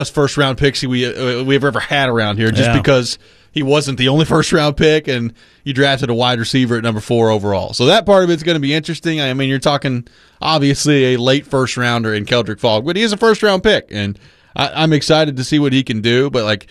first round picks we've ever had around here, just Yeah. because he wasn't the only first round pick, and you drafted a wide receiver at number 4 overall. So that part of it's going to be interesting. I mean, you're talking obviously a late first rounder in Keldrick Falk, but he is a first round pick, and I'm excited to see what he can do. But like,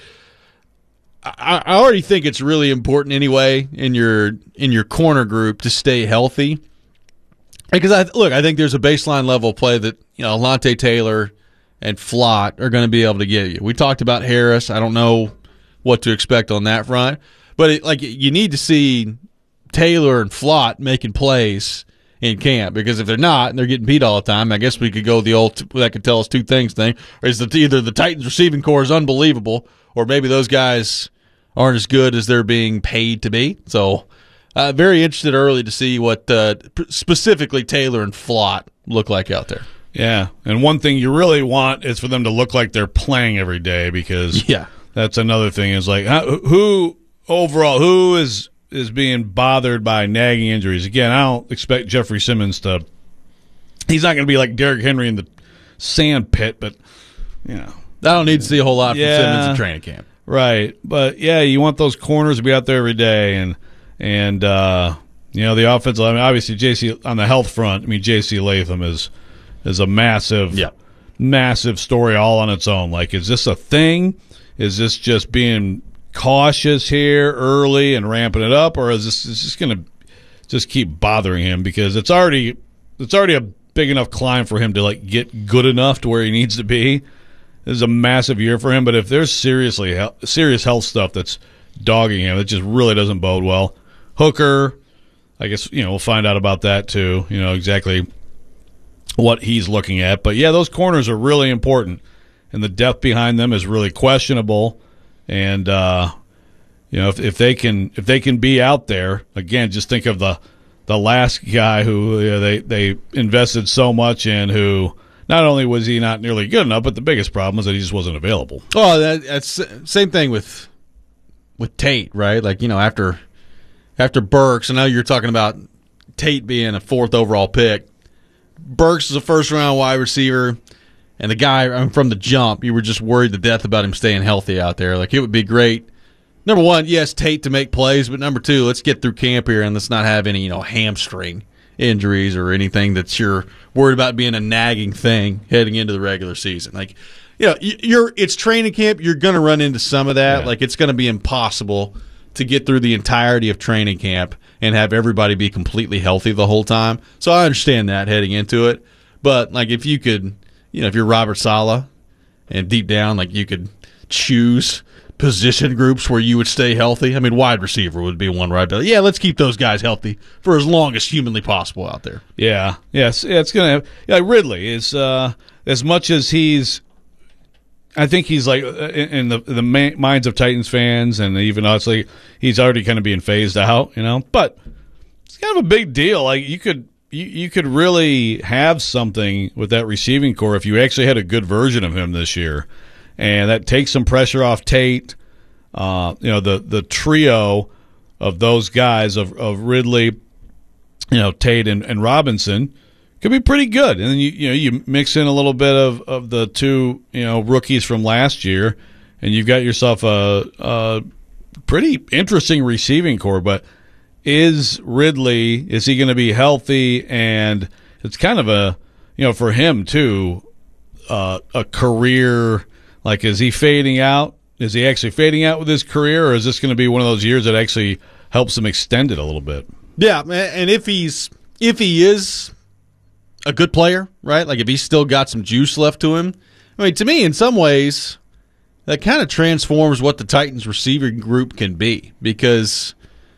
I already think it's really important anyway in your corner group to stay healthy, because I think there's a baseline level play that Alontae Taylor and Flott are going to be able to give you. We talked about Harris. I don't know what to expect on that front, but you need to see Taylor and Flott making plays in camp, because if they're not and they're getting beat all the time, I guess we could go the old that could tell us two things thing, or is that either the Titans receiving core is unbelievable, or maybe those guys aren't as good as they're being paid to be. So very interested early to see what specifically Taylor and Flott look like out there. Yeah, and one thing you really want is for them to look like they're playing every day, because that's another thing is like who is being bothered by nagging injuries. Again, I don't expect Jeffrey Simmons to – he's not going to be like Derrick Henry in the sand pit, but, I don't need to see a whole lot from Simmons in training camp. Right. But, you want those corners to be out there every day. And the offensive – I mean, obviously, JC – on the health front, J.C. Latham is a massive story all on its own. Like, is this a thing? Is this just being – cautious here early and ramping it up, or is this going to just keep bothering him, because it's already a big enough climb for him to get good enough to where he needs to be. This is a massive year for him, but if there's serious health stuff that's dogging him, it just really doesn't bode well. Hooker, I guess we'll find out about that too. Exactly what he's looking at, but those corners are really important, and the depth behind them is really questionable. And if they can be out there again, just think of the last guy who they invested so much in, who not only was he not nearly good enough, but the biggest problem was that he just wasn't available. Oh, that's same thing with Tate, right? After Burks, I know you're talking about Tate being a 4th overall pick. Burks is a first round wide receiver. And the guy, from the jump, you were just worried to death about him staying healthy out there. It would be great. Number one, yes, Tate to make plays, but number two, let's get through camp here and let's not have any, hamstring injuries or anything that you're worried about being a nagging thing heading into the regular season. It's training camp. You're going to run into some of that. Yeah. It's going to be impossible to get through the entirety of training camp and have everybody be completely healthy the whole time. So I understand that heading into it. But, if you could – if you're Robert Saleh, and deep down, you could choose position groups where you would stay healthy. Wide receiver would be one where I'd be like, let's keep those guys healthy for as long as humanly possible out there. Yeah. Yes. Yeah, it's going to Ridley is, as much as I think he's in the minds of Titans fans, and even us, he's already kind of being phased out, but it's kind of a big deal. You could really have something with that receiving core if you actually had a good version of him this year, and that takes some pressure off Tate. The trio of those guys of Ridley, Tate and Robinson could be pretty good. And then you mix in a little bit of the two rookies from last year, and you've got yourself a pretty interesting receiving core. But is he going to be healthy? And it's kind of for him too, a career, is he fading out? Is he actually fading out with his career, or is this going to be one of those years that actually helps him extend it a little bit? Yeah, and if he is a good player, right? If he's still got some juice left to him, to me, in some ways, that kind of transforms what the Titans receiver group can be, because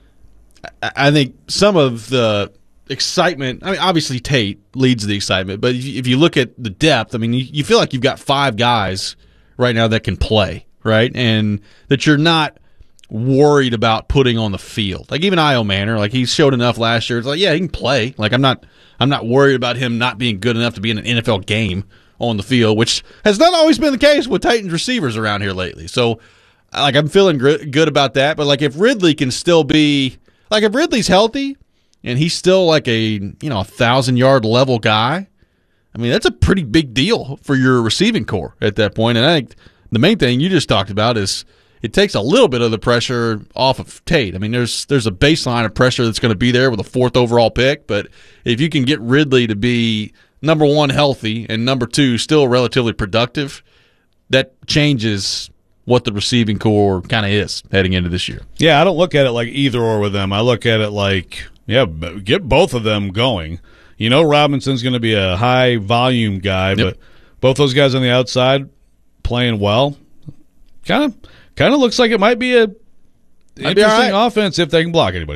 I think some of the excitement, obviously Tate leads the excitement, but if you look at the depth, you feel like you've got 5 guys right now that can play, right? And that you're not worried about putting on the field. Even Io Manor, he showed enough last year. It's he can play. I'm not worried about him not being good enough to be in an NFL game on the field, which has not always been the case with Titans receivers around here lately. So, I'm feeling good about that. But, if Ridley can still be – if Ridley's healthy and he's still a 1,000-yard level guy, that's a pretty big deal for your receiving core at that point. And I think the main thing you just talked about is it takes a little bit of the pressure off of Tate. I mean, there's a baseline of pressure that's going to be there with a 4th overall pick, but if you can get Ridley to be number 1 healthy and number 2 still relatively productive, that changes what the receiving core kind of is heading into this year. Yeah, I don't look at it like either or with them. I look at it like, get both of them going. You know, Robinson's going to be a high volume guy, but both those guys on the outside playing well, kind of looks like it might be a interesting offense if they can block anybody.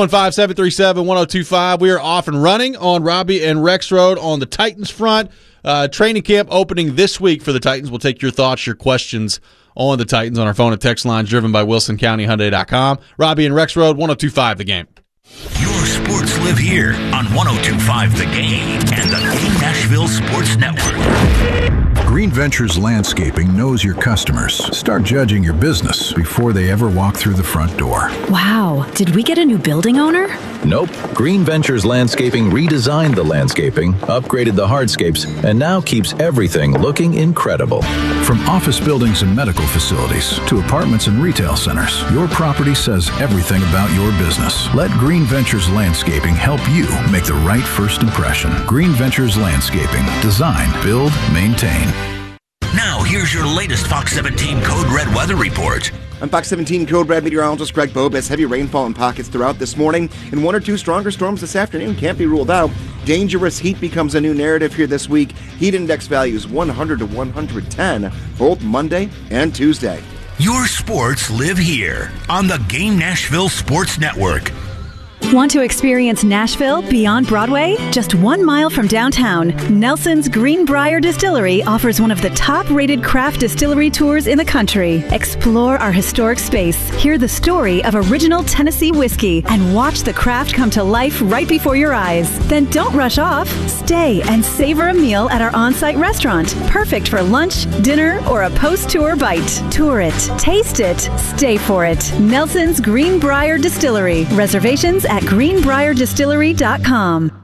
615-737-1025. We are off and running on Robbie and Rex Road on the Titans front. Training camp opening this week for the Titans. We'll take your thoughts, your questions on the Titans on our phone and text lines driven by WilsonCountyHyundai.com. Robbie and Rex Road, 102.5 The Game. Your sports live here on 102.5 The Game and the Game Nashville Sports Network. Green Ventures Landscaping knows your customers. Start judging your business before they ever walk through the front door. Wow, did we get a new building owner? Nope. Green Ventures Landscaping redesigned the landscaping, upgraded the hardscapes, and now keeps everything looking incredible. From office buildings and medical facilities to apartments and retail centers, your property says everything about your business. Let Green Ventures Landscaping help you make the right first impression. Green Ventures Landscaping. Design, build, maintain. Now, here's your latest Fox 17 Code Red weather report. I'm Fox 17 Code Red meteorologist Greg Bobas. Heavy rainfall in pockets throughout this morning, and 1 or 2 stronger storms this afternoon can't be ruled out. Dangerous heat becomes a new narrative here this week. Heat index values 100 to 110, both Monday and Tuesday. Your sports live here on the Game Nashville Sports Network. Want to experience Nashville beyond Broadway? Just 1 mile from downtown, Nelson's Greenbrier Distillery offers one of the top-rated craft distillery tours in the country. Explore our historic space, hear the story of original Tennessee whiskey, and watch the craft come to life right before your eyes. Then don't rush off. Stay and savor a meal at our on-site restaurant, perfect for lunch, dinner, or a post-tour bite. Tour it, taste it, stay for it. Nelson's Greenbrier Distillery. Reservations at greenbrierdistillery.com.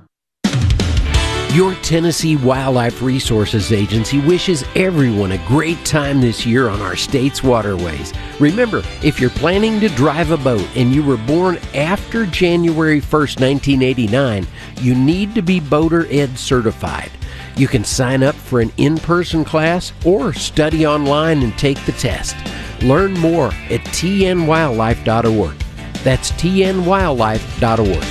Your Tennessee Wildlife Resources Agency wishes everyone a great time this year on our state's waterways. Remember, if you're planning to drive a boat and you were born after January 1st, 1989, you need to be Boater Ed certified. You can sign up for an in-person class or study online and take the test. Learn more at tnwildlife.org. That's tnwildlife.org.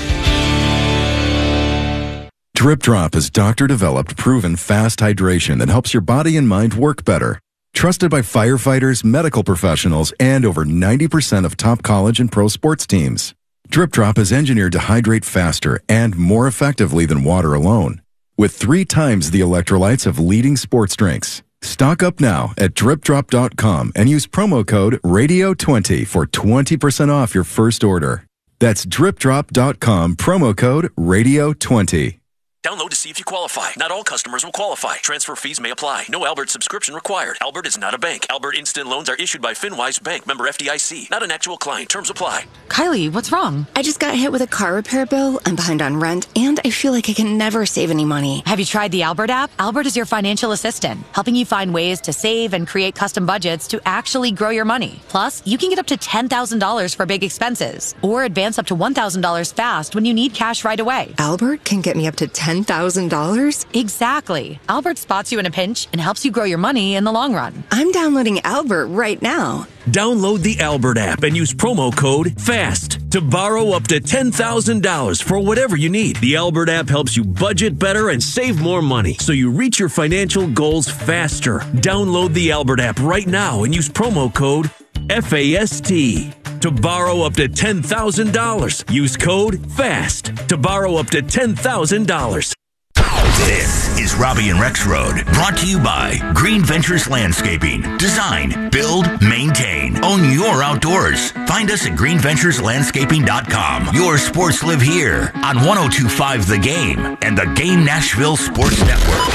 Drip Drop is doctor-developed, proven fast hydration that helps your body and mind work better. Trusted by firefighters, medical professionals, and over 90% of top college and pro sports teams. Drip Drop is engineered to hydrate faster and more effectively than water alone, with 3 times the electrolytes of leading sports drinks. Stock up now at dripdrop.com and use promo code RADIO20 for 20% off your first order. That's dripdrop.com, promo code RADIO20. Download to see if you qualify. Not all customers will qualify. Transfer fees may apply. No Albert subscription required. Albert is not a bank. Albert Instant Loans are issued by FinWise Bank, member FDIC. Not an actual client. Terms apply. Kylie, what's wrong? I just got hit with a car repair bill. I'm behind on rent, and I feel like I can never save any money. Have you tried the Albert app? Albert is your financial assistant, helping you find ways to save and create custom budgets to actually grow your money. Plus, you can get up to $10,000 for big expenses, or advance up to $1,000 fast when you need cash right away. Albert can get me up to $10,000? Exactly. Albert spots you in a pinch and helps you grow your money in the long run. I'm downloading Albert right now. Download the Albert app and use promo code FAST to borrow up to $10,000 for whatever you need. The Albert app helps you budget better and save more money so you reach your financial goals faster. Download the Albert app right now and use promo code FAST to borrow up to $10,000. Use code FAST to borrow up to $10,000. This is Robbie and Rex Road, brought to you by Green Ventures Landscaping. Design, build, maintain. Own your outdoors. Find us at greenventureslandscaping.com. Your sports live here on 102.5 The Game and the Game Nashville Sports Network.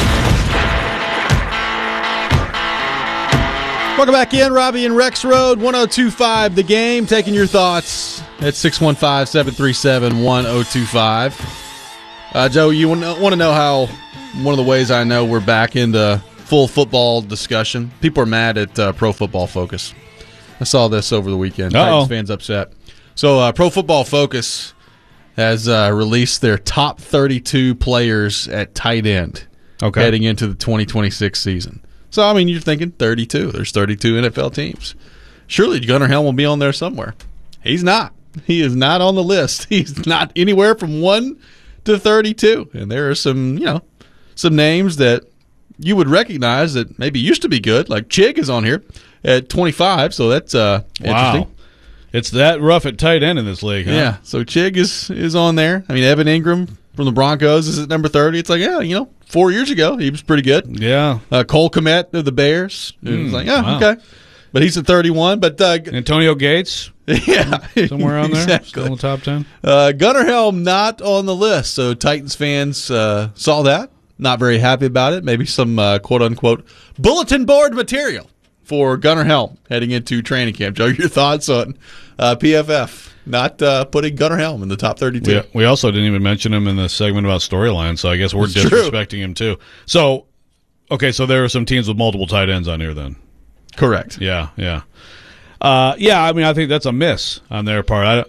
Welcome back in, Robbie and Rex Road, 102.5 The Game. Taking your thoughts at 615-737-1025. Joe, you want to know how one of the ways I know we're back into full football discussion. People are mad at Pro Football Focus. I saw this over the weekend. Titans fans upset. So Pro Football Focus has released their top 32 players at tight end heading into the 2026 season. So, I mean, you're thinking 32. There's 32 NFL teams. Surely Gunnar Helm will be on there somewhere. He's not. He is not on the list. He's not anywhere from 1 to 32. And there are some names that you would recognize that maybe used to be good. Like Chig is on here at 25, so that's interesting. It's that rough at tight end in this league, huh? Yeah, so Chig is on there. I mean, Evan Ingram from the Broncos is at number 30. It's like, 4 years ago, he was pretty good. Yeah. Cole Kmet of the Bears. It was like, okay. But he's at 31. But Antonio Gates? Yeah. Somewhere on there? Exactly. Still in the top 10? Gunnar Helm not on the list. So Titans fans saw that. Not very happy about it. Maybe some quote-unquote bulletin board material for Gunnar Helm heading into training camp. Joe, your thoughts on PFF not putting Gunnar Helm in the top 32? We also didn't even mention him in the segment about storyline, so I guess we're disrespecting him too. So, so there are some teams with multiple tight ends on here then. Correct. Yeah. I mean, I think that's a miss on their part.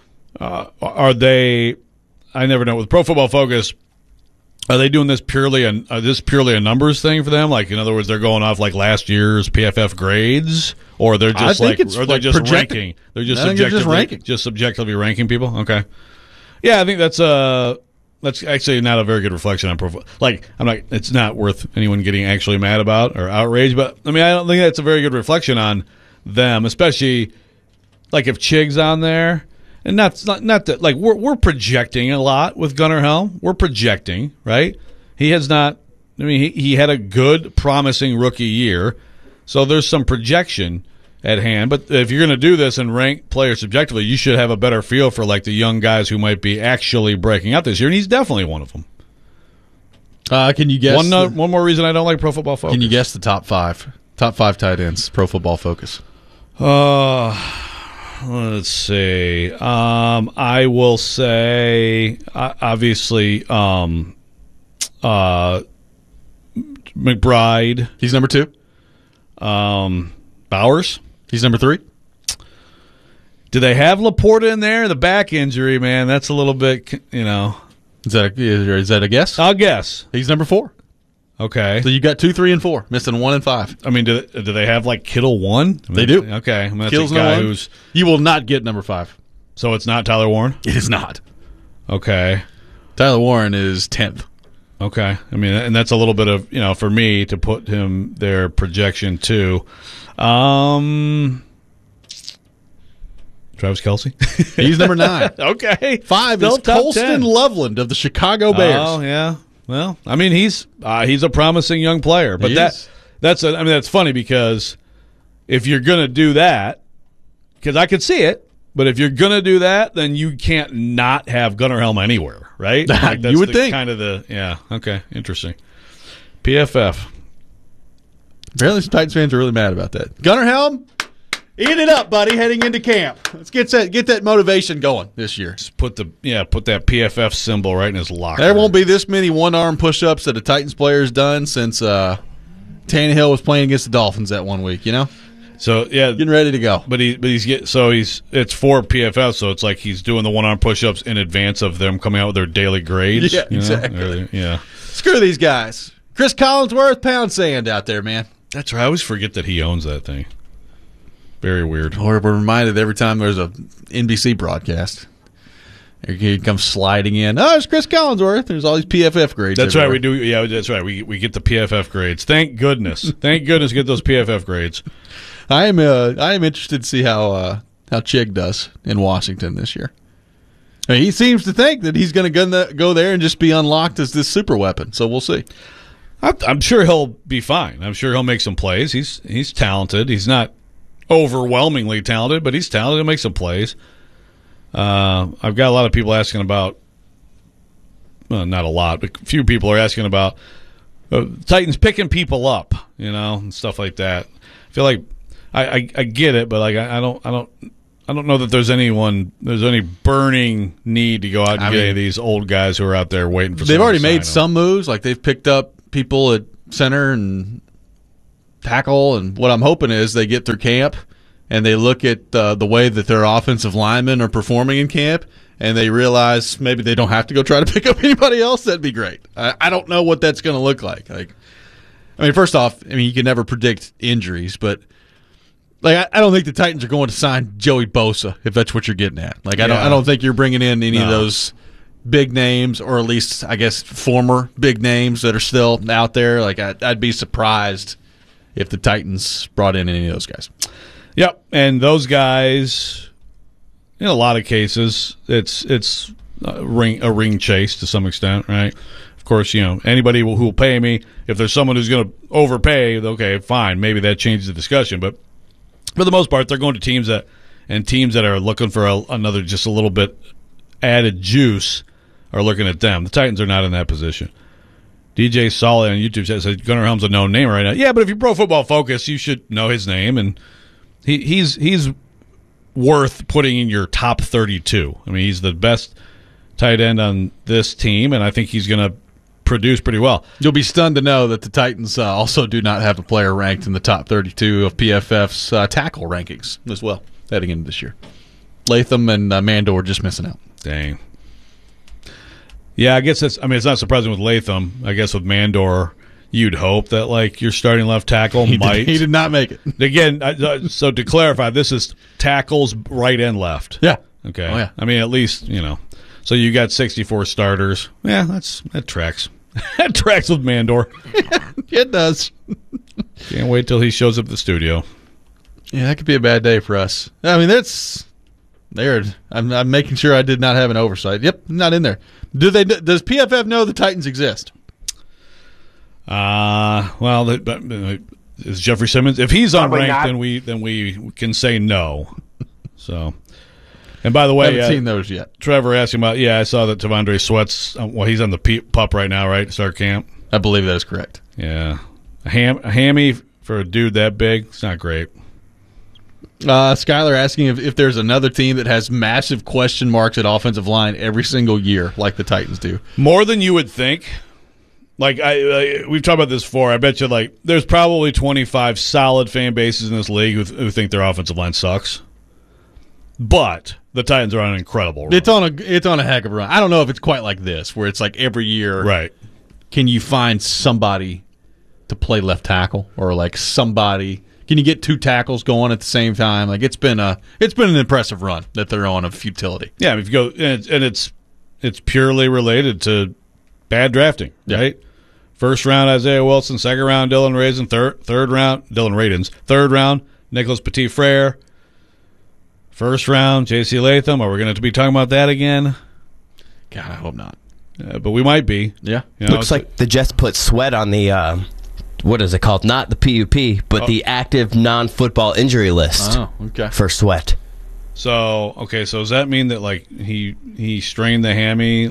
Are they? I never know. With Pro Football Focus, are they doing this purely a numbers thing for them? Like, in other words, they're going off like last year's PFF grades, or they're just ranking? They're just subjectively ranking people. Okay. Yeah, I think that's actually not a very good reflection on profile. Like, it's not worth anyone getting actually mad about or outraged, but I mean, I don't think that's a very good reflection on them, especially like if Chig's on there. And not that like we're projecting a lot with Gunnar Helm. We're projecting, right? He has not. I mean, he had a good, promising rookie year, so there's some projection at hand. But if you're going to do this and rank players subjectively, you should have a better feel for like the young guys who might be actually breaking out this year, and he's definitely one of them. Can you guess one more reason I don't like Pro Football Focus? Can you guess the top five tight ends? Pro Football Focus. Let's see. I will say, obviously, McBride. He's number 2. Bowers. He's number 3. Do they have Laporta in there? The back injury, man, that's a little bit, Is that a guess? I'll guess. He's number 4. Okay. So you got 2, 3, and 4, missing 1 and 5. I mean, do they have like Kittle 1? They do. Okay. I mean, that's Kittle's a guy who's you will not get number 5. So it's not Tyler Warren? It is not. Okay. Tyler Warren is 10th. Okay. I mean, and that's a little bit of, for me to put him their projection too. Travis Kelce? He's number 9. Okay. 5 Still is Colston Loveland of the Chicago Bears. Oh, yeah. Well, I mean, he's a promising young player, but that's funny because if you're going to do that, because I could see it, but if you're going to do that, then you can't not have Gunnar Helm anywhere, right? Like that's you would think. Okay, interesting. PFF. Apparently, some Titans fans are really mad about that. Gunnar Helm, eat it up, buddy. Heading into camp, let's get that motivation going this year. Just put that PFF symbol right in his locker. There won't be this many one-arm push-ups that a Titans player has done since Tannehill was playing against the Dolphins that 1 week. So yeah, getting ready to go. But it's for PFF, so it's like he's doing the one-arm push-ups in advance of them coming out with their daily grades. Yeah, exactly. Yeah. Screw these guys. Chris Collinsworth, pound sand out there, man. That's right. I always forget that he owns that thing. Very weird. Or we're reminded every time there's a NBC broadcast. He comes sliding in. Oh, it's Chris Collinsworth. There's all these PFF grades. That's everywhere. Right. We do. Yeah, that's right. We get the PFF grades. Thank goodness. Thank goodness we get those PFF grades. I am interested to see how Chig does in Washington this year. I mean, he seems to think that he's going to go there and just be unlocked as this super weapon. So we'll see. I'm sure he'll be fine. I'm sure he'll make some plays. He's talented. He's not overwhelmingly talented, but he's talented to make some plays. I've got a lot of people asking about, well, not a lot, but a few people are asking about Titans picking people up, and stuff like that. I feel like I get it, but like I don't know that there's any burning need to go out and get any of these old guys who are out there waiting for. They've already made some moves, like they've picked up people at center and tackle, and what I'm hoping is they get through camp and they look at the way that their offensive linemen are performing in camp, and they realize maybe they don't have to go try to pick up anybody else. That'd be great. I don't know what that's going to look like. First off, you can never predict injuries, but I don't think the Titans are going to sign Joey Bosa, if that's what you're getting at. I don't think you're bringing in any of those big names, or at least, I guess, former big names that are still out there. I'd be surprised if the Titans brought in any of those guys. Yep, and those guys, in a lot of cases, it's a ring chase to some extent, right? Of course, anybody who will pay me, if there's someone who's going to overpay, okay, fine, maybe that changes the discussion. But for the most part, they're going to teams that are looking for another just a little bit added juice are looking at them. The Titans are not in that position. DJ Solid on YouTube says Gunnar Helm's a known name right now. Yeah, but if you're Pro Football Focus, you should know his name, and he's worth putting in your top 32. He's the best tight end on this team, and I think he's going to produce pretty well. You'll be stunned to know that the Titans also do not have a player ranked in the top 32 of PFF's tackle rankings as well heading into this year. Latham and Mandor just missing out. Dang. Yeah, I guess it's not surprising with Latham. I guess with Mandor, you'd hope that your starting left tackle might. He did not make it. Again, so to clarify, this is tackles right and left. Yeah. Okay. Oh, yeah. At least, So you got 64 starters. Yeah, that tracks. That tracks with Mandor. It does. Can't wait till he shows up at the studio. Yeah, that could be a bad day for us. That's there. I'm making sure I did not have an oversight. Yep, not in there. Does PFF know the Titans exist? Well, is Jeffrey Simmons? If he's unranked, then we can say no. So. And by the way, I haven't seen those yet. Trevor asked him about. Yeah, I saw that Tavondre Sweat's. He's on the pup right now, right? Start camp. I believe that is correct. Yeah, a hammy for a dude that big. It's not great. Skylar asking if there's another team that has massive question marks at offensive line every single year, like the Titans do. More than you would think. We've talked about this before. I bet you there's probably 25 solid fan bases in this league who think their offensive line sucks. But the Titans are on an incredible run. It's on a heck of a run. I don't know if it's quite like this, where it's every year. Right. Can you find somebody to play left tackle, or somebody? Can you get two tackles going at the same time? It's been an impressive run that they're on of futility. Yeah, if you go and it's purely related to bad drafting, right? First round Isaiah Wilson, second round Dylan Radins, third round Nicholas Petit-Frere. First round, J.C. Latham. Are we going to be talking about that again? God, I hope not. But we might be. Yeah. Looks like the Jets put Sweat on the, what is it called? Not the PUP, but the active non-football injury list. Oh, okay. For Sweat. So does that mean that, he strained the hammy,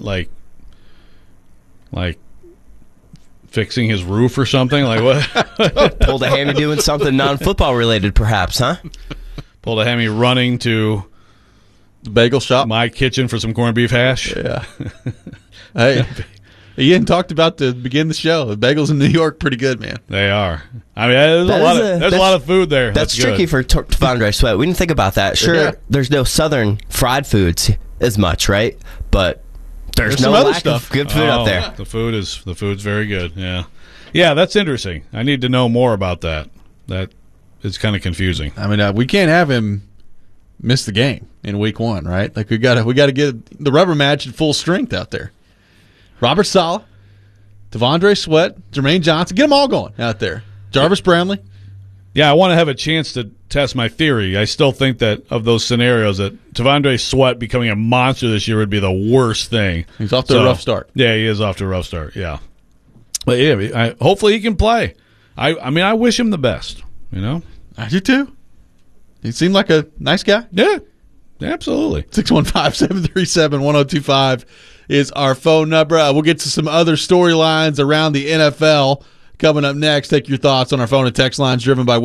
fixing his roof or something? What? Pulled a hammy doing something non-football related, perhaps, huh? Pulled a hammy running to the bagel shop, my kitchen, for some corned beef hash. Yeah. Hey, Ian talked about to begin the show. The bagels in New York, pretty good, man. They are. There's a lot of food there. That's tricky for Tavondre Sweat. We didn't think about that. Sure, There's no southern fried foods as much, right? But there's no some other lack stuff. of good food out there. The food's very good. Yeah. Yeah, that's interesting. I need to know more about that. That is kind of confusing. We can't have him miss the game in week 1, right? We got to get the rubber match at full strength out there. Robert Saleh, Tavondre Sweat, Jermaine Johnson, get them all going out there. Jarvis Brownlee. Yeah, I want to have a chance to test my theory. I still think that of those scenarios, that Tavondre Sweat becoming a monster this year would be the worst thing. He's off to a rough start. Yeah, he is off to a rough start. Yeah, but yeah, hopefully he can play. I wish him the best. I do too. He seemed like a nice guy. Yeah, absolutely. 615-737-1025 is our phone number. We'll get to some other storylines around the NFL coming up next. Take your thoughts on our phone and text lines driven by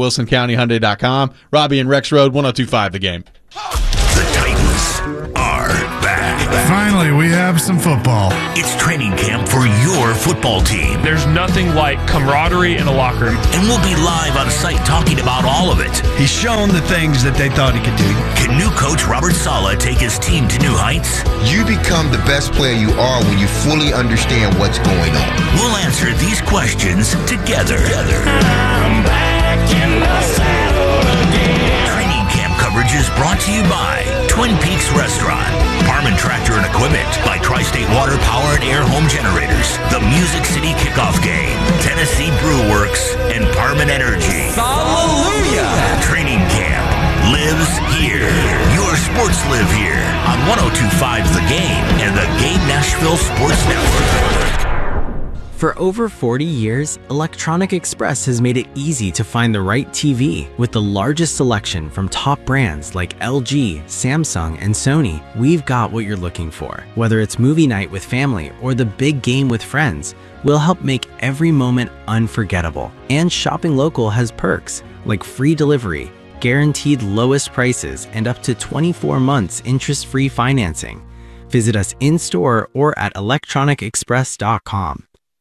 WilsonCountyHyundai.com. Robbie and Rex Road, 1025 The Game. The Titans are back. Finally, we have some football. It's training camp for your football team. There's nothing like camaraderie in a locker room. And we'll be live on site talking about all of it. He's shown the things that they thought he could do. Can new coach Robert Saleh take his team to new heights? You become the best player you are when you fully understand what's going on. We'll answer these questions together. I'm back in the saddle again. Training camp coverage is brought to you by Twin Peaks Restaurant, Parman Tractor and Equipment, by Tri-State Water Power and Air Home Generators, the Music City Kickoff Game, Tennessee Brew Works, and Parman Energy. Hallelujah! Training camp lives here. Your sports live here on 102.5 The Game and the Game Nashville Sports Network. For over 40 years, Electronic Express has made it easy to find the right TV. With the largest selection from top brands like LG, Samsung, and Sony, we've got what you're looking for. Whether it's movie night with family or the big game with friends, we'll help make every moment unforgettable. And shopping local has perks like free delivery, guaranteed lowest prices, and up to 24 months interest-free financing. Visit us in-store or at electronicexpress.com.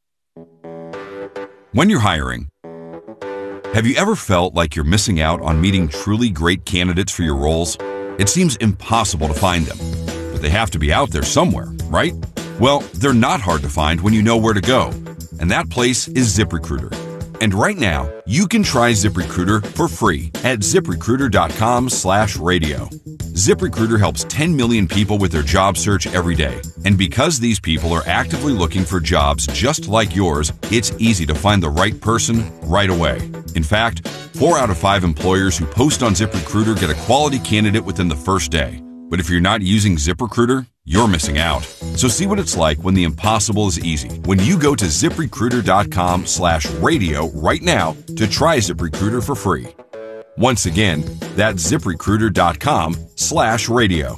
When you're hiring, have you ever felt like you're missing out on meeting truly great candidates for your roles? It seems impossible to find them, but they have to be out there somewhere, right? Well, they're not hard to find when you know where to go, and that place is ZipRecruiter. And right now, you can try ZipRecruiter for free at ZipRecruiter.com/radio. ZipRecruiter helps 10 million people with their job search every day. And because these people are actively looking for jobs just like yours, it's easy to find the right person right away. In fact, 4 out of 5 employers who post on ZipRecruiter get a quality candidate within the first day. But if you're not using ZipRecruiter, you're missing out. So see what it's like when the impossible is easy. When you go to ZipRecruiter.com/radio right now to try ZipRecruiter for free. Once again, that's ZipRecruiter.com/radio.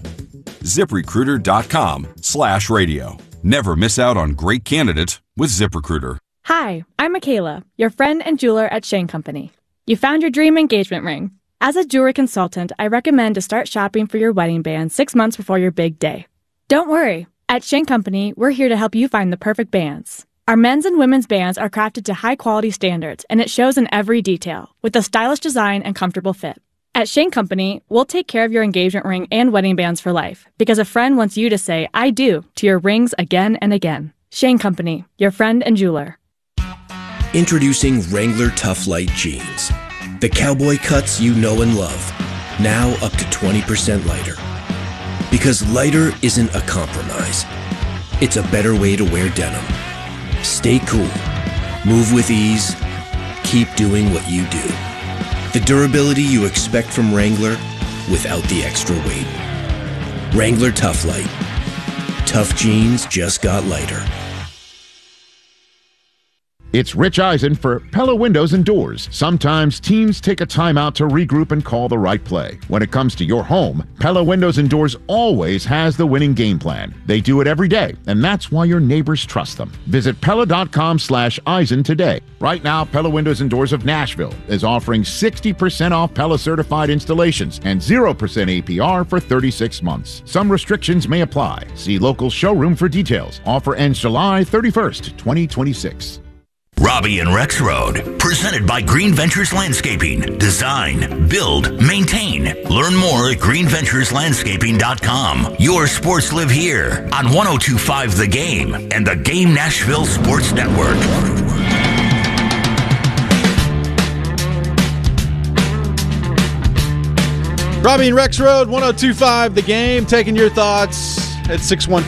ZipRecruiter.com/radio. Never miss out on great candidates with ZipRecruiter. Hi, I'm Michaela, your friend and jeweler at Shane Company. You found your dream engagement ring. As a jewelry consultant, I recommend to start shopping for your wedding band 6 months before your big day. Don't worry. At Shane Company, we're here to help you find the perfect bands. Our men's and women's bands are crafted to high-quality standards, and it shows in every detail, with a stylish design and comfortable fit. At Shane Company, we'll take care of your engagement ring and wedding bands for life, because a friend wants you to say, I do, to your rings again and again. Shane Company, your friend and jeweler. Introducing Wrangler Tough Light Jeans. The cowboy cuts you know and love, now up to 20% lighter. Because lighter isn't a compromise. It's a better way to wear denim. Stay cool, move with ease, keep doing what you do. The durability you expect from Wrangler without the extra weight. Wrangler Tough Light. Tough jeans just got lighter. It's Rich Eisen for Pella Windows and Doors. Sometimes teams take a timeout to regroup and call the right play. When it comes to your home, Pella Windows and Doors always has the winning game plan. They do it every day, and that's why your neighbors trust them. Visit Pella.com/Eisen today. Right now, Pella Windows and Doors of Nashville is offering 60% off Pella certified installations and 0% APR for 36 months. Some restrictions may apply. See local showroom for details. Offer ends July 31st, 2026. Robbie and Rex Road, presented by Green Ventures Landscaping. Design, build, maintain. Learn more at greenventureslandscaping.com. Your sports live here on 102.5 The Game and the Game Nashville Sports Network. Robbie and Rex Road, 102.5 The Game, taking your thoughts at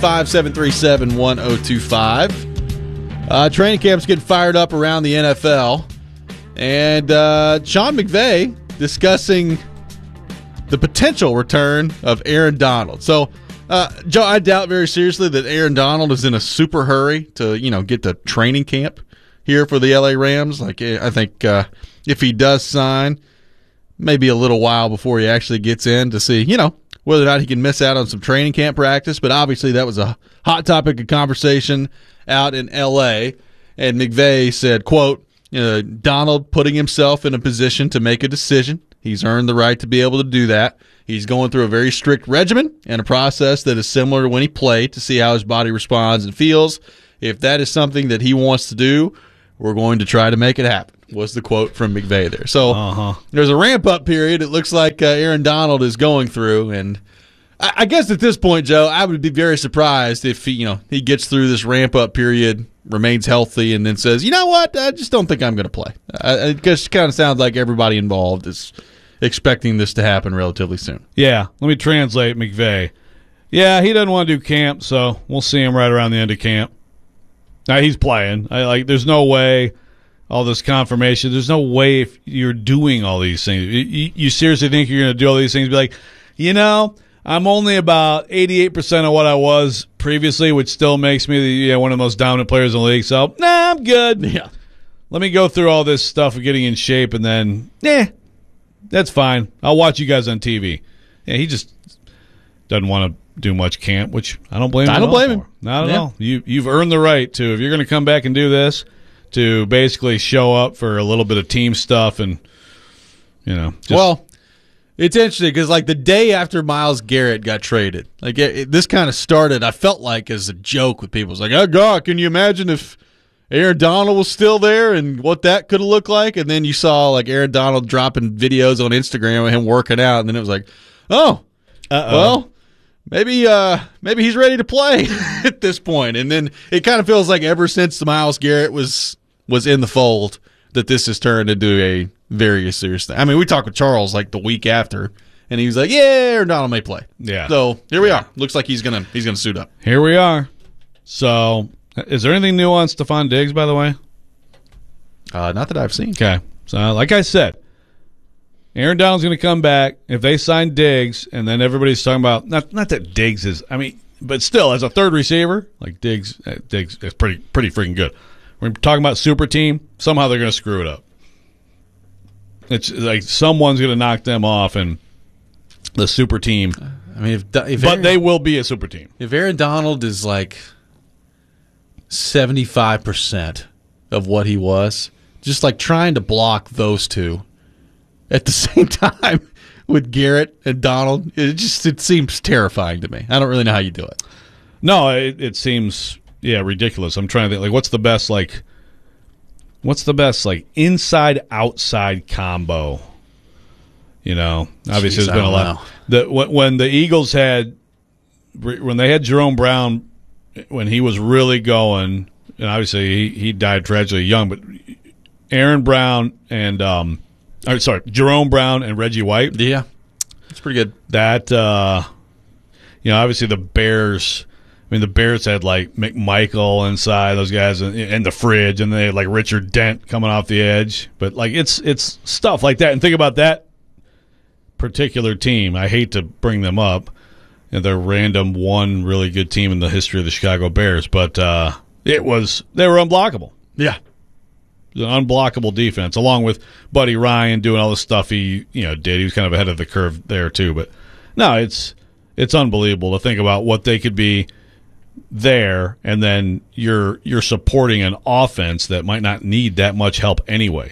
615-737-1025. Training camp's getting fired up around the NFL. And Sean McVay discussing the potential return of Aaron Donald. So, Joe, I doubt very seriously that Aaron Donald is in a super hurry to, get to training camp here for the LA Rams. Like, I think if he does sign, maybe a little while before he actually gets in to see, whether or not he can miss out on some training camp practice. But obviously that was a hot topic of conversation out in L.A., and McVay said, quote, Donald putting himself in a position to make a decision He's earned the right to be able to do that. He's going through a very strict regimen and a process that is similar to when he played to see how his body responds and feels. If that is something that he wants to do, we're going to try to make it happen, was the quote from McVay there. So there's a ramp-up period it looks like Aaron Donald is going through, and I guess at this point, Joe, I would be very surprised if he gets through this ramp-up period, remains healthy, and then says, you know what, I just don't think I'm going to play. It just kind of sounds like everybody involved is expecting this to happen relatively soon. Yeah, let me translate McVay. Yeah, he doesn't want to do camp, so we'll see him right around the end of camp. Now, he's playing. There's no way, all this confirmation, there's no way if you're doing all these things. You seriously think you're going to do all these things? Be like, I'm only about 88% of what I was previously, which still makes me one of the most dominant players in the league. So, I'm good. Yeah. Let me go through all this stuff of getting in shape, and then, that's fine. I'll watch you guys on TV. Yeah, he just doesn't want to do much camp, which I don't blame him. I don't blame him. Not at all. You've earned the right to, if you're going to come back and do this, to basically show up for a little bit of team stuff and, Well, it's interesting because, the day after Myles Garrett got traded, this kind of started, I felt like, as a joke with people. It's like, oh, God, can you imagine if Aaron Donald was still there and what that could have looked like? And then you saw, Aaron Donald dropping videos on Instagram of him working out, and then it was like, oh, well, maybe he's ready to play at this point. And then it kind of feels like ever since Myles Garrett was in the fold that this has turned into a very serious thing. I mean, we talked with Charles the week after, and he was like, "Yeah, Aaron Donald may play." Yeah. So here we are. Looks like he's gonna suit up. Here we are. So, is there anything new on Stephon Diggs, by the way? Not that I've seen. Okay. So, like I said, Aaron Donald's going to come back. If they sign Diggs, and then everybody's talking about not that Diggs is, but still as a third receiver, Diggs is pretty freaking good. We're talking about super team. Somehow they're going to screw it up. It's like someone's going to knock them off, and the super team. They will be a super team. If Aaron Donald is 75% of what he was, just trying to block those two at the same time with Garrett and Donald, it seems terrifying to me. I don't really know how you do it. No, it seems ridiculous. I'm trying to think what's the best inside outside combo. Obviously there's been a lot. When the Eagles when they had Jerome Brown, when he was really going, and obviously he died tragically young, but Jerome Brown and Reggie White. Yeah, that's pretty good. That obviously the Bears. The Bears had McMichael inside, those guys in the fridge, and they had Richard Dent coming off the edge. But it's stuff like that. And think about that particular team. I hate to bring them up. They're random one really good team in the history of the Chicago Bears, but they were unblockable. Yeah. It was an unblockable defense, along with Buddy Ryan doing all the stuff he did. He was kind of ahead of the curve there too. But no, it's unbelievable to think about what they could be there, and then you're supporting an offense that might not need that much help anyway.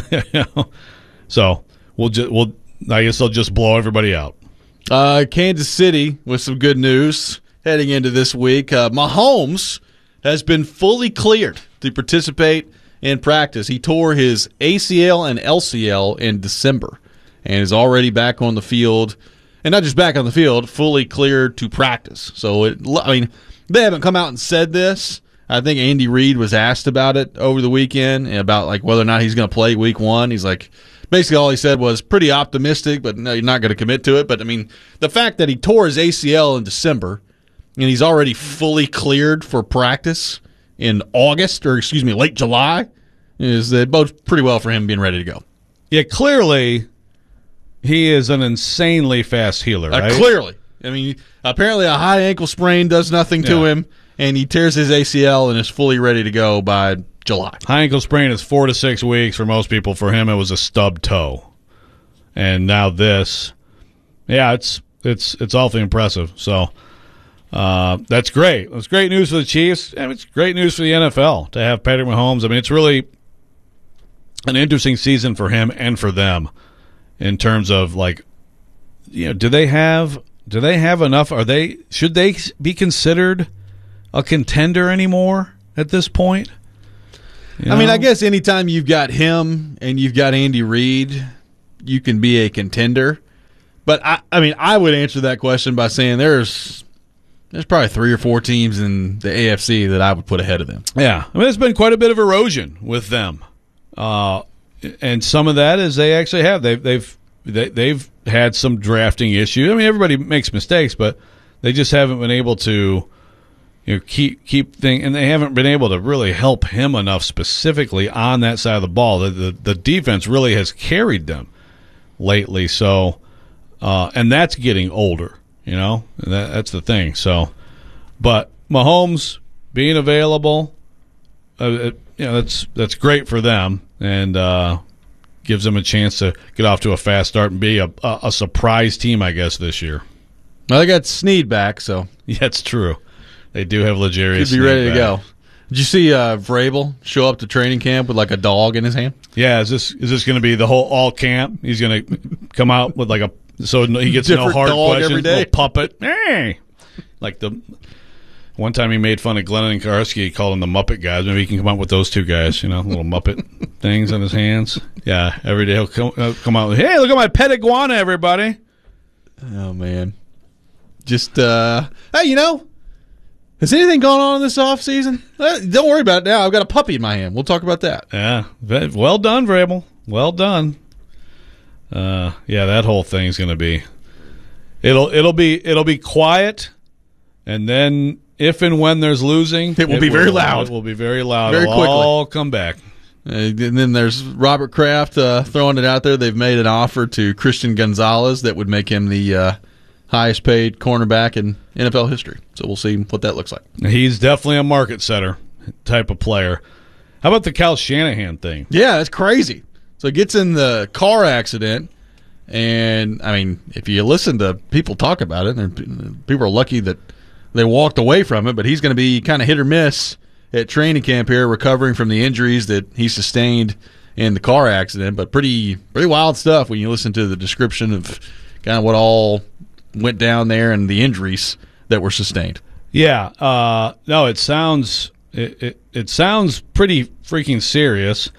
So I guess they'll just blow everybody out. Kansas City with some good news heading into this week. Mahomes has been fully cleared to participate in practice. He tore his ACL and LCL in December and is already back on the field. And not just back on the field, fully cleared to practice. So, they haven't come out and said this. I think Andy Reid was asked about it over the weekend, about whether or not he's going to play week one. He's basically all he said was pretty optimistic, but no, you're not going to commit to it. But, the fact that he tore his ACL in December and he's already fully cleared for practice in late July, is that bodes pretty well for him being ready to go. Yeah, clearly he is an insanely fast healer, right? Clearly. Apparently a high ankle sprain does nothing to him, and he tears his ACL and is fully ready to go by July. High ankle sprain is 4 to 6 weeks for most people. For him, it was a stub toe. And now this. Yeah, it's awfully impressive. So that's great. It's great news for the Chiefs, and it's great news for the NFL to have Patrick Mahomes. It's really an interesting season for him and for them. in terms of like, do they have enough? Should they be considered a contender anymore at this point? I mean, I guess anytime you've got him and you've got Andy Reid, you can be a contender. But I would answer that question by saying there's probably 3 or 4 teams in the AFC that I would put ahead of them. Yeah, I mean, there's been quite a bit of erosion with them, and some of that is they actually have they've had some drafting issues. I mean, everybody makes mistakes, but they just haven't been able to keep things, and they haven't been able to really help him enough specifically on that side of the ball. The defense really has carried them lately, so and that's getting older. That's the thing. So, but Mahomes being available, that's great for them, and gives them a chance to get off to a fast start and be a surprise team, I guess, this year. Well, they got Snead back, so yeah, it's true. They do have L'Jarius. Should be ready to go. Did you see Vrabel show up to training camp with like a dog in his hand? Yeah, is this going to be the whole all camp? He's going to come out with like so he gets no hard questions. Every day. Little puppet. Hey! Like the one time he made fun of Glennon and Karski, he called them the Muppet guys. Maybe he can come out with those two guys, little Muppet things on his hands. Yeah, every day he'll come out with, hey, look at my pet iguana, everybody. Oh, man. Just, hey, has anything gone on in this offseason? Don't worry about it now. I've got a puppy in my hand. We'll talk about that. Yeah. Well done, Vrabel. Well done. That whole thing's going to be it'll be quiet, and then if and when there's losing, it will be very loud. It will be very loud. Very quickly. All come back. And then there's Robert Kraft throwing it out there. They've made an offer to Christian Gonzalez that would make him the highest paid cornerback in NFL history. So we'll see what that looks like. He's definitely a market setter type of player. How about the Kyle Shanahan thing? Yeah, that's crazy. So he gets in the car accident, and, I mean, if you listen to people talk about it, people are lucky that they walked away from it, but he's going to be kind of hit or miss at training camp here, recovering from the injuries that he sustained in the car accident. But pretty wild stuff when you listen to the description of kind of what all went down there and the injuries that were sustained. Yeah. No, it sounds pretty freaking serious.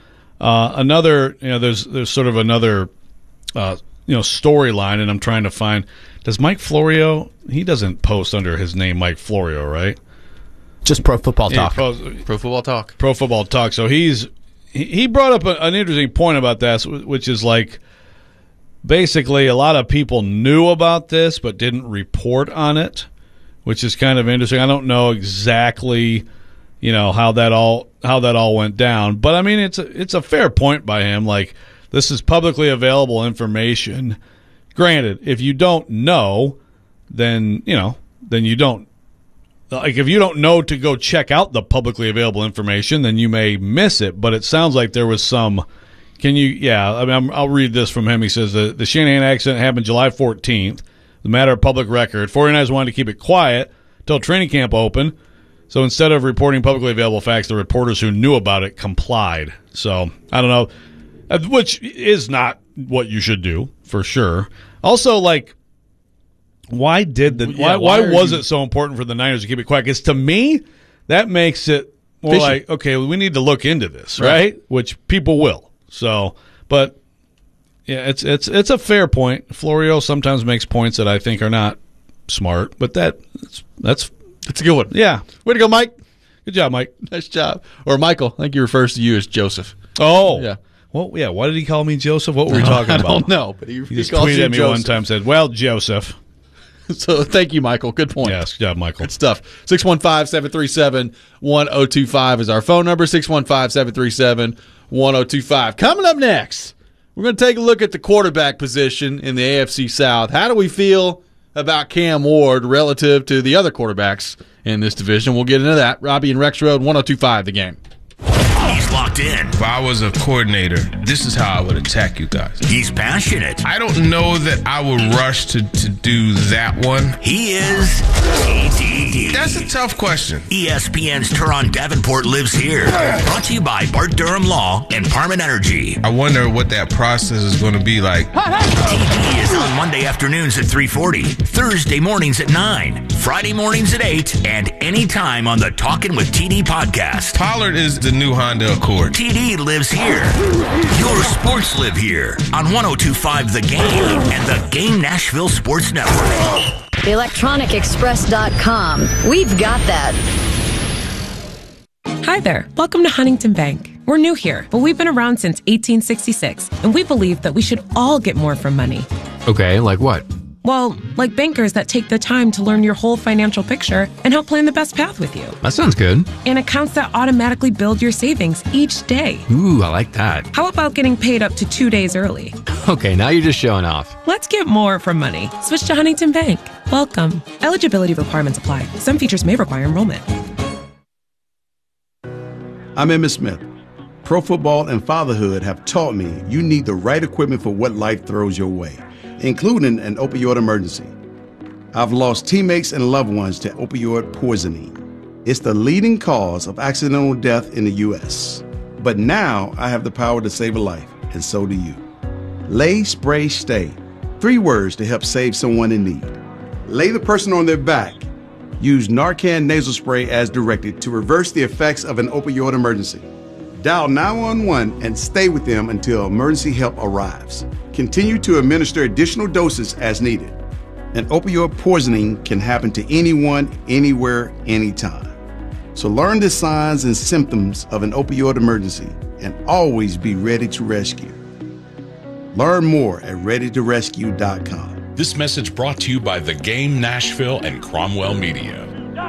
There's sort of another storyline, and I'm trying to find. Does Mike Florio? He doesn't post under his name Mike Florio, right? Just Pro Football Talk. Pro Football Talk. Pro Football Talk. So he brought up an interesting point about that, which is like basically a lot of people knew about this but didn't report on it, which is kind of interesting. I don't know exactly, how that all went down, but I mean it's a fair point by him. Like, this is publicly available information. Granted, if you don't know, then you don't. Like, if you don't know to go check out the publicly available information, then you may miss it. But it sounds like there was some. I'll read this from him. He says the Shanahan accident happened July 14th. The matter of public record. 49ers wanted to keep it quiet until training camp opened. So instead of reporting publicly available facts, the reporters who knew about it complied. So I don't know, which is not what you should do for sure. Also, like, why was it so important for the Niners to keep it quiet? Because to me, that makes it more fishy. Like, okay, we need to look into this, right? Which people will. So, but yeah, it's a fair point. Florio sometimes makes points that I think are not smart, but that's a good one. Yeah, way to go, Mike. Good job, Mike. Nice job. Or Michael. I think he refers to you as Joseph. Oh, yeah. Well, yeah. Why did he call me Joseph? What were we talking about? I don't know, but he just tweeted at me Joseph. one time, said, "Well, Joseph." So thank you, Michael. Good point. Yes, good job, Michael. Good stuff. 615-737-1025 is our phone number. 615-737-1025. Coming up next, we're going to take a look at the quarterback position in the AFC South. How do we feel about Cam Ward relative to the other quarterbacks in this division? We'll get into that. Robbie and Rex Road, 1025 The Game. He's locked locked in. If I was a coordinator, this is how I would attack you guys. He's passionate. I don't know that I would rush to do that one. He is TD. That's a tough question. ESPN's Turon Davenport lives here. Brought to you by Bart Durham Law and Parman Energy. I wonder what that process is going to be like. TD is on Monday afternoons at 3:40, Thursday mornings at 9, Friday mornings at 8, and anytime on the Talkin' with TD podcast. Pollard is the new Honda Accord. TD lives here. Your sports live here on 102.5 The Game and the Game Nashville Sports Network. ElectronicExpress.com. We've got that. Hi there. Welcome to Huntington Bank. We're new here, but we've been around since 1866, and we believe that we should all get more from money. Okay, like what? Well, like bankers that take the time to learn your whole financial picture and help plan the best path with you. That sounds good. And accounts that automatically build your savings each day. Ooh, I like that. How about getting paid up to 2 days early? Okay, now you're just showing off. Let's get more from money. Switch to Huntington Bank. Welcome. Eligibility requirements apply. Some features may require enrollment. I'm Emmitt Smith. Pro football and fatherhood have taught me you need the right equipment for what life throws your way, including an opioid emergency. I've lost teammates and loved ones to opioid poisoning. It's the leading cause of accidental death in the U.S. But now I have the power to save a life, and so do you. Lay, Spray, Stay. 3 words to help save someone in need. Lay the person on their back. Use Narcan nasal spray as directed to reverse the effects of an opioid emergency. Dial 911 and stay with them until emergency help arrives. Continue to administer additional doses as needed. An opioid poisoning can happen to anyone, anywhere, anytime. So learn the signs and symptoms of an opioid emergency and always be ready to rescue. Learn more at readytorescue.com. This message brought to you by The Game Nashville and Cromwell Media.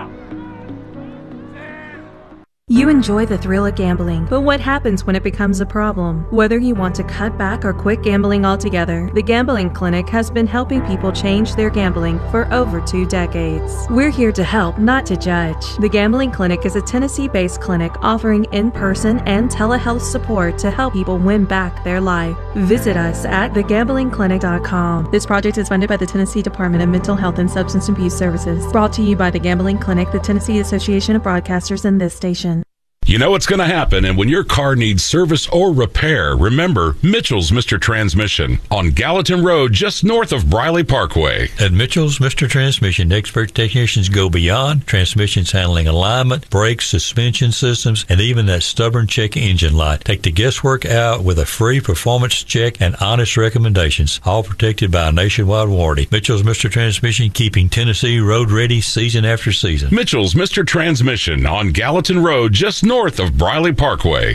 You enjoy the thrill of gambling, but what happens when it becomes a problem? Whether you want to cut back or quit gambling altogether, the Gambling Clinic has been helping people change their gambling for over 2 decades. We're here to help, not to judge. The Gambling Clinic is a Tennessee-based clinic offering in-person and telehealth support to help people win back their life. Visit us at thegamblingclinic.com. This project is funded by the Tennessee Department of Mental Health and Substance Abuse Services. Brought to you by the Gambling Clinic, the Tennessee Association of Broadcasters, and this station. You know what's going to happen, and when your car needs service or repair, remember Mitchell's Mr. Transmission on Gallatin Road, just north of Briley Parkway. At Mitchell's Mr. Transmission, expert technicians go beyond transmissions handling alignment, brakes, suspension systems, and even that stubborn check engine light. Take the guesswork out with a free performance check and honest recommendations, all protected by a nationwide warranty. Mitchell's Mr. Transmission, keeping Tennessee road ready season after season. Mitchell's Mr. Transmission on Gallatin Road, just north of Briley Parkway.